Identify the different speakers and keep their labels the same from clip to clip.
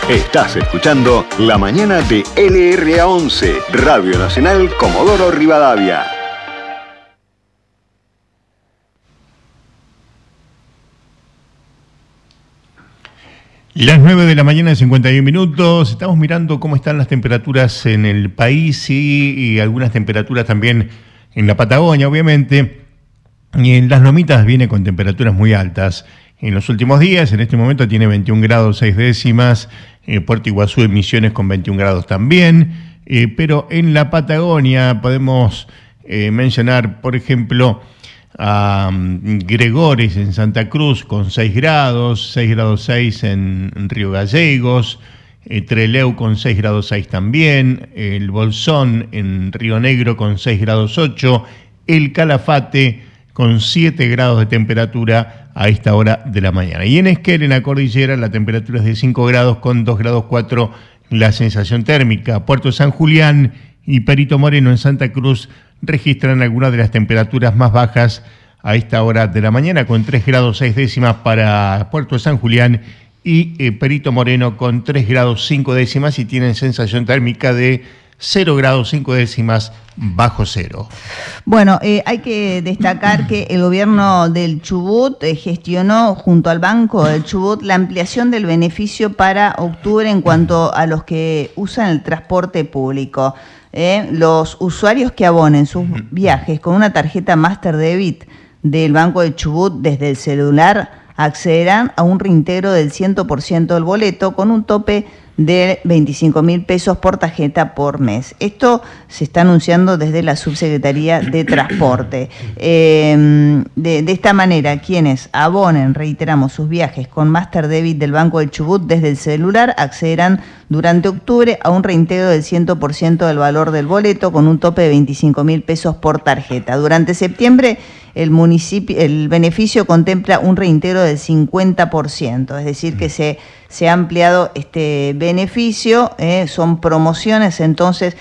Speaker 1: Estás escuchando La Mañana de LRA11, Radio Nacional Comodoro Rivadavia.
Speaker 2: Las 9 de la mañana, 51 minutos. Estamos mirando cómo están las temperaturas en el país y algunas temperaturas también en la Patagonia, obviamente. Y en las Lomitas viene con temperaturas muy altas. En los últimos días, en este momento tiene 21 grados 6 décimas. Puerto Iguazú en Misiones con 21 grados también. Pero en la Patagonia podemos mencionar, por ejemplo, a Gregores en Santa Cruz con 6 grados 6 en Río Gallegos, Trelew con 6 grados 6 también, el Bolsón en Río Negro con 6 grados 8, el Calafate con 7 grados de temperatura a esta hora de la mañana. Y en Esquel, en la cordillera, la temperatura es de 5 grados con 2 grados 4 la sensación térmica. Puerto San Julián y Perito Moreno en Santa Cruz registran algunas de las temperaturas más bajas a esta hora de la mañana, con 3 grados 6 décimas para Puerto San Julián y Perito Moreno con 3 grados 5 décimas y tienen sensación térmica de 0 grados 5 décimas bajo cero.
Speaker 3: Bueno, hay que destacar que el gobierno del Chubut gestionó junto al Banco del Chubut la ampliación del beneficio para octubre en cuanto a los que usan el transporte público. Los usuarios que abonen sus viajes con una tarjeta Master Debit del Banco del Chubut desde el celular accederán a un reintegro del 100% del boleto con un tope de 25.000 pesos por tarjeta por mes. Esto se está anunciando desde la Subsecretaría de Transporte. De esta manera, quienes abonen, reiteramos, sus viajes con Master Debit del Banco del Chubut desde el celular accederán durante octubre a un reintegro del 100% del valor del boleto con un tope de 25.000 pesos por tarjeta. Durante septiembre, el beneficio contempla un reintegro del 50%, es decir, que se ha ampliado este beneficio, son promociones entonces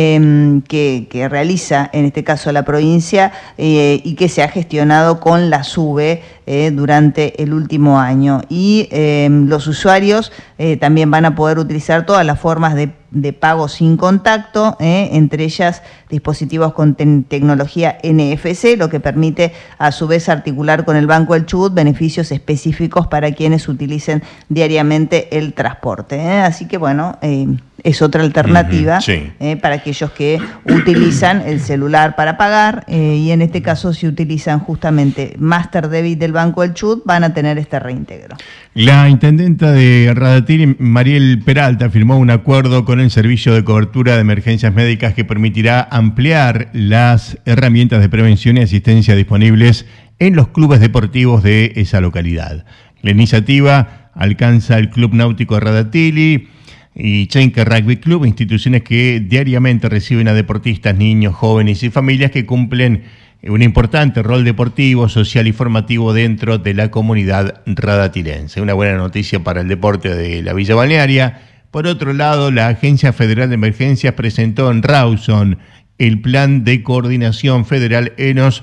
Speaker 3: que realiza en este caso la provincia y que se ha gestionado con la SUBE durante el último año. Y los usuarios también van a poder utilizar todas las formas de pago sin contacto, entre ellas dispositivos con tecnología NFC, lo que permite a su vez articular con el Banco del Chubut beneficios específicos para quienes utilicen diariamente el transporte. Así que bueno, es otra alternativa para aquellos que utilizan el celular para pagar y en este caso si utilizan justamente Master Debit del Banco del Chubut van a tener este reintegro.
Speaker 2: La intendenta de Radatili, Mariel Peralta, firmó un acuerdo con el Servicio de Cobertura de Emergencias Médicas que permitirá ampliar las herramientas de prevención y asistencia disponibles en los clubes deportivos de esa localidad. La iniciativa alcanza el Club Náutico de Radatili y Chenque Rugby Club, instituciones que diariamente reciben a deportistas, niños, jóvenes y familias que cumplen un importante rol deportivo, social y formativo dentro de la comunidad radatilense. Una buena noticia para el deporte de la Villa Balnearia. Por otro lado, la Agencia Federal de Emergencias presentó en Rawson el Plan de Coordinación Federal ENOS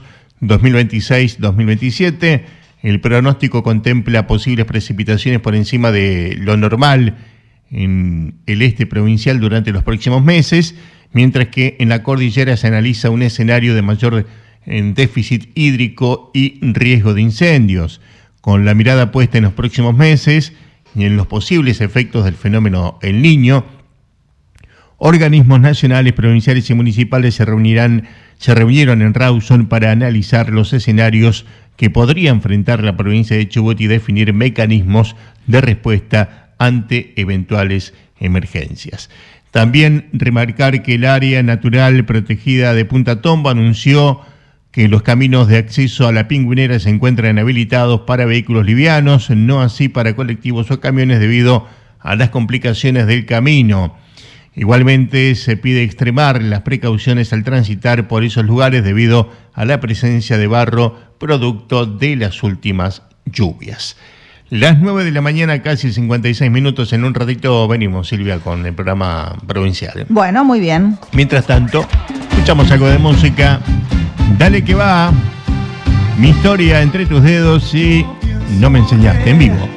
Speaker 2: 2026-2027. El pronóstico contempla posibles precipitaciones por encima de lo normal en el este provincial durante los próximos meses, mientras que en la cordillera se analiza un escenario de mayor déficit hídrico y riesgo de incendios. Con la mirada puesta en los próximos meses y en los posibles efectos del fenómeno El Niño, organismos nacionales, provinciales y municipales se reunieron en Rawson para analizar los escenarios que podría enfrentar la provincia de Chubut y definir mecanismos de respuesta ante eventuales emergencias. También remarcar que el área natural protegida de Punta Tombo anunció que los caminos de acceso a la Pingüinera se encuentran habilitados para vehículos livianos, no así para colectivos o camiones debido a las complicaciones del camino. Igualmente se pide extremar las precauciones al transitar por esos lugares debido a la presencia de barro producto de las últimas lluvias. Las 9 de la mañana, casi 56 minutos. En un ratito venimos, Silvia, con el programa provincial.
Speaker 3: Bueno, muy bien.
Speaker 2: Mientras tanto, escuchamos algo de música. Dale que va. Mi historia entre tus dedos y no me enseñaste, en vivo.